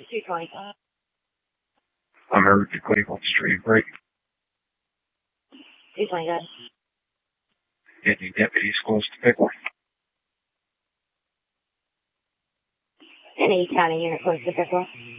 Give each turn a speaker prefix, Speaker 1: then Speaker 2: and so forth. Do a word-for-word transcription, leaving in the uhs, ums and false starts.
Speaker 1: two twenty.
Speaker 2: I'm heard to Cleveland Street break.
Speaker 1: two twenty, guys.
Speaker 2: Any deputies close to Pickle?
Speaker 1: Any county unit close to Pickle?